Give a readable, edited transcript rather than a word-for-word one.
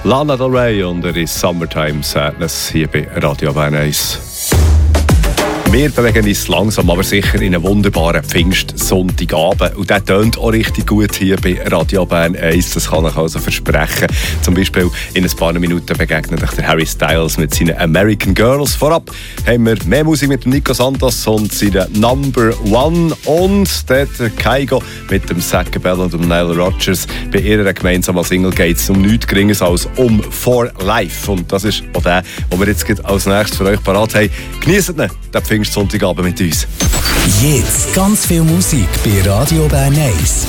Lana Del Rey und er ist Summertime Sadness hier bei Radio Bern 1. Wir bewegen uns langsam, aber sicher in einen wunderbaren Pfingstsonntagabend. Und der tönt auch richtig gut hier bei Radio Bern 1. Das kann ich also versprechen. Zum Beispiel in ein paar Minuten begegnet euch der Harry Styles mit seinen American Girls. Vorab haben wir mehr Musik mit dem Nico Santos und seiner Number One. Und der Kygo mit dem Zach Bell und dem Nile Rodgers. Bei ihrer gemeinsamen Single geht es um nichts Geringeres als um For Life. Und das ist auch der, den wir jetzt als nächstes für euch parat haben. Genießt ihn, den Pfingstsonntagabend mit uns. Jetzt ganz viel Musik bei Radio Bern 1.